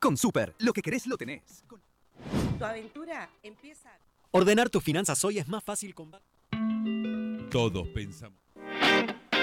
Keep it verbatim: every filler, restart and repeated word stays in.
Con Super, lo que querés lo tenés. Con... Tu aventura empieza. Ordenar tus finanzas hoy es más fácil con... Todos pensamos.